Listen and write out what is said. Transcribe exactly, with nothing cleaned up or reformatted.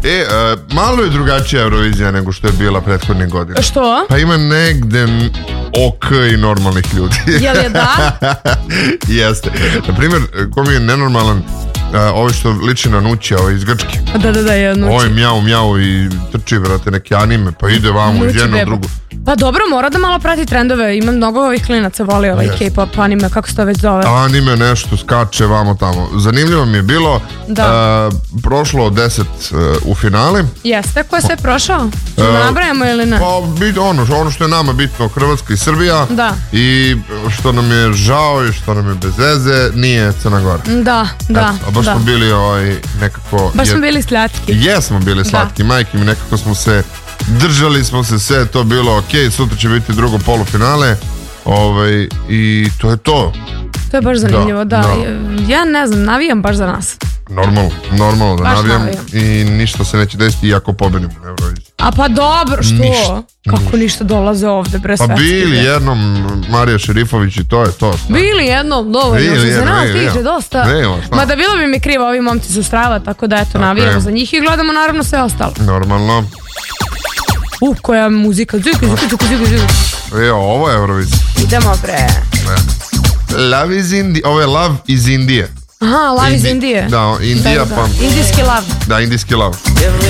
E, uh, malo je drugačija Eurovizija nego što je bila prethodnih godina. Što? Pa ima negde ok i normalnih ljudi. Jel je da? Jeste. Naprimjer, ko mi je nenormalan, uh, ovo što liči na Nuća, ovo iz Grčke. Da, da, da, je Nući. Ovo je mjau, mjau i trči, vrate, neke anime, pa ide vamo iz jednu drugu. Pa dobro, mora da malo prati trendove. Ima mnogo ovih klinaca, voli ovaj yes. K-pop anime, kako se to već zove. Anime nešto skače vamo tamo. Zanimljivo mi je bilo, da. uh, prošlo deset uh, u finale. Jeste, ko je sve prošao? Čemo uh, nabrajamo ili ne? Pa bit, ono, ono što je nama bitno, Hrvatska i Srbija. Da. I što nam je žao i što nam je bez veze, nije Crna Gora. Da, da. Eto, a baš da. smo bili ovaj, nekako... Baš smo bili slatki. Jesmo bili slatki, majke mi, nekako smo se... Držali smo se, sve to bilo ok, sutra će biti drugo polufinale, ovaj, i to je to. To je baš zanimljivo, da, da. da. Ja ne znam, navijam baš za nas. Normalno, normalno da baš navijam, navijam i ništa se neće desiti iako pobedimo na Euroviziji. A pa dobro, što? Ništa, kako ništa, ništa dolaze ovde, bre, pa bili je. jednom Marija Šerifović i to je to. Šta? Bili jednom, dovoljno, bili, za nas tiče dosta. Nema, mada bilo bi mi krivo, ovi momci su strava, tako da eto, navijamo za njih i gledamo naravno sve ostalo. Normalno. Uh, koja muzika, zuki, zuki, zuki, zuki, zuki. Evo, ovo je Eurovizija. Idemo, bre. Love iz Indije, ovo je Love iz Indije. Aha, Love Indi iz Indije. Da, Indija, da, da. pa... Indijski love. Da, indijski love.